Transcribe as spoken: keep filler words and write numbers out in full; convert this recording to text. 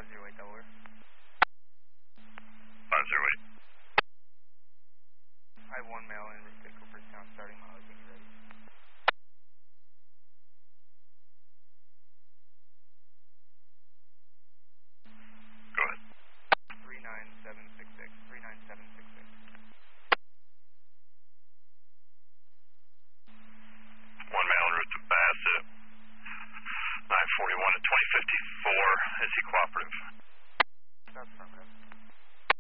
zero eight Delaware. five zero eight. I have one male en route to Cooperstown starting mileage when you're ready. Go ahead. three nine seven six six. three nine seven six six. One male en route to Bassett. nine forty-one at twenty fifty-four. Is he cooperative?